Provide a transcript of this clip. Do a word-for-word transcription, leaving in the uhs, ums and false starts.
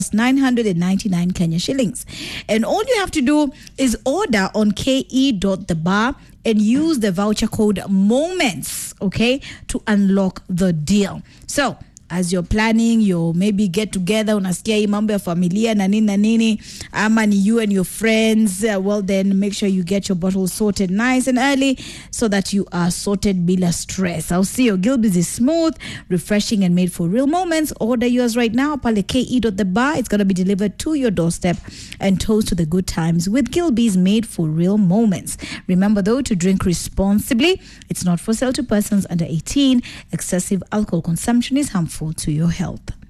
nine hundred ninety-nine Kenya shillings. And all you have to do is order on ke dot the bar and use the voucher code MOMENTS, okay, to unlock the deal. So, as you're planning your maybe get together, unasikia hii mambo ya familia na nini na nini, ama ni you and your friends, uh, well then make sure you get your bottle sorted nice and early so that you are sorted bila stress. I'll see you. Gilbey's is smooth, refreshing and made for real moments. Order yours right now. Pale ke dot the bar. It's going to be delivered to your doorstep and toast to the good times with Gilbey's made for real moments. Remember though to drink responsibly. It's not for sale to persons under eighteen. Excessive alcohol consumption is harmful to your health.